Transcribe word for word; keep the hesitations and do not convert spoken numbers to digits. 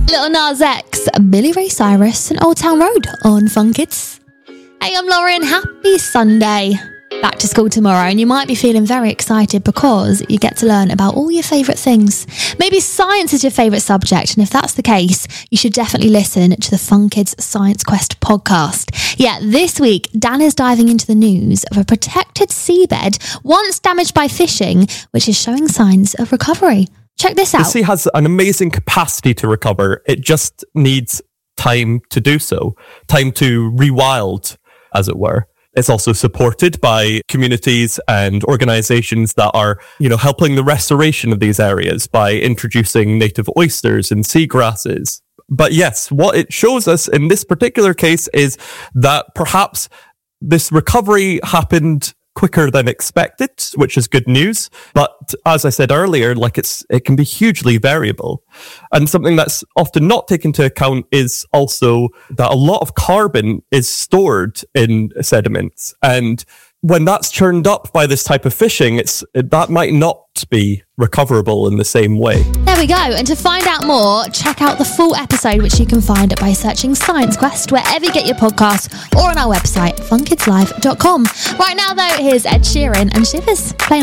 Lil Nas X, Billy Ray Cyrus and Old Town Road on Fun Kids. Hey, I'm Lauren. Happy Sunday. Back to school tomorrow, and you might be feeling very excited because you get to learn about all your favourite things. Maybe science is your favourite subject, and if that's the case, you should definitely listen to the Fun Kids Science Quest podcast. Yeah, this week, Dan is diving into the news of a protected seabed once damaged by fishing, which is showing signs of recovery. Check this out. The sea has an amazing capacity to recover. It just needs time to do so, time to rewild, as it were. It's also supported by communities and organizations that are, you know, helping the restoration of these areas by introducing native oysters and seagrasses. But yes, what it shows us in this particular case is that perhaps this recovery happened quicker than expected, which is good news. But as I said earlier, like it's it can be hugely variable. And something that's often not taken into account is also that a lot of carbon is stored in sediments. And when that's churned up by this type of fishing, it's that might not be recoverable in the same way. There we go. And to find out more, check out the full episode, which you can find by searching Science Quest wherever you get your podcasts or on our website, fun kids live dot com. Right now, though, here's Ed Sheeran and Shivers playing